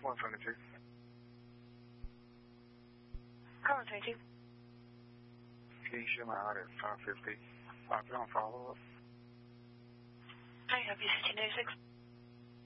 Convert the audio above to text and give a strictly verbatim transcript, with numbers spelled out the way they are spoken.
one seventy-two. Call twenty-two. Can you show my out at five fifty? I'll be on follow-up. Hi, have you sixteen eighty-six?